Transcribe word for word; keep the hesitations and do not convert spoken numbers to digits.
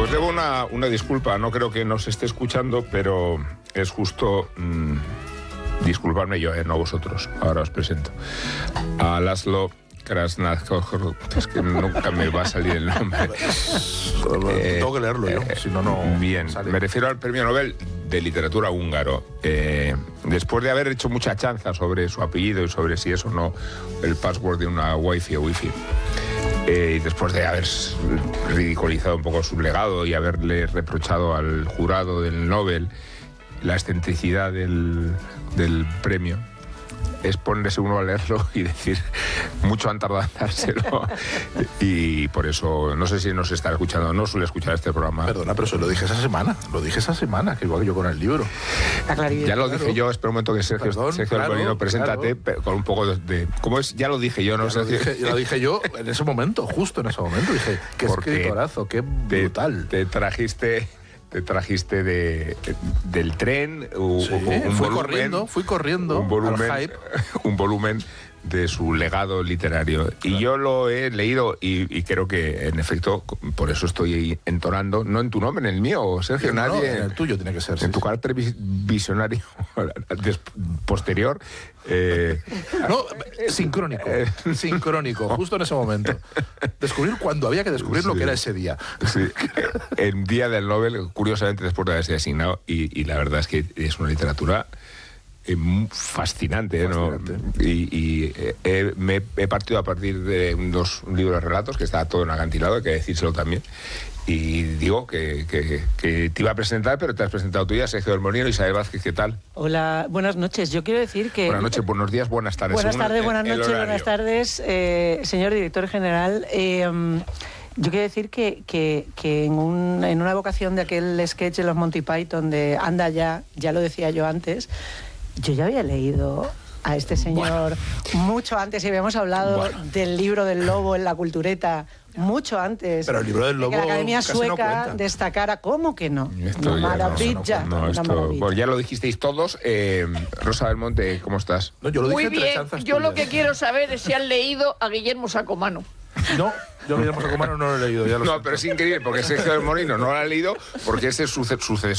Os debo una, una disculpa, no creo que nos esté escuchando, pero es justo mmm, disculparme yo, eh, no vosotros. Ahora os presento a Laszlo Krasznahor, es que nunca me va a salir el nombre. eh, Tengo que leerlo yo, eh, si no, no. Bien, sale. Me refiero al premio Nobel de literatura húngaro. Eh, después de haber hecho mucha chanza sobre su apellido y sobre si es o no el password de una wifi o wifi, eh, y después de haber ridiculizado un poco su legado y haberle reprochado al jurado del Nobel la excentricidad del, del premio, es ponerse uno a leerlo y decir, mucho han tardado en dárselo. Y por eso, no sé si nos está escuchando, no suele escuchar este programa. Perdona, pero eso lo dije esa semana, lo dije esa semana, que igual yo con el libro. Ya lo dije yo, espera un momento que Sergio, Perdón, Sergio claro, Molino, preséntate, claro. Con un poco de, de... ¿Cómo es? Ya lo dije yo, ¿no? Ya lo dije, ya lo dije yo en ese momento, justo en ese momento. Dije, qué escritorazo, qué brutal. Te, te trajiste... Te trajiste de, de, del tren, sí, un, un fui volumen, corriendo, fui corriendo un volumen, al hype. un volumen de su legado literario. Claro. Y yo lo he leído y, y creo que, en efecto, por eso estoy entonando, no en tu nombre, en el mío, Sergio, no, nadie. No, en el tuyo tiene que ser. En sí, tu sí. carácter visionario posterior. Eh, no, sincrónico, sincrónico, justo en ese momento. Descubrir cuando había que descubrir sí. lo que era ese día. Sí. El día del Nobel, curiosamente, después de haberse asignado, y, y la verdad es que es una literatura eh, fascinante, fascinante. ¿no? Y, y eh, me he partido a partir de unos libros de relatos, que está todo en acantilado, hay que decírselo también. Y digo que, que, que te iba a presentar, pero te has presentado tú ya, Sergio del Molino. Isabel Vázquez, ¿qué tal? Hola, buenas noches. Yo quiero decir que... Buenas noches, buenos días, buenas tardes. Buenas tardes, buenas noches, buenas tardes, eh, señor director general. Eh, yo quiero decir que, que, que en, un, en una evocación de aquel sketch de los Monty Python de Anda ya, ya lo decía yo antes, yo ya había leído a este señor bueno. mucho antes, y habíamos hablado bueno. del libro del lobo en la cultureta, mucho antes. Pero el libro del lobo de que la Academia Sueca no destacara, ¿cómo que no? Esto una maravilla. No, no, no, esto, maravilla. Bueno, ya lo dijisteis todos. Eh, Rosa del Monte, ¿cómo estás? No, yo lo Muy dije bien, entre yo lo que quiero saber es si han leído a Guillermo Sacomano. No, yo a Guillermo Sacomano no lo he leído. Ya lo no, sé. pero es increíble, porque Sergio del Molino no lo ha leído, porque ese es su sucesor.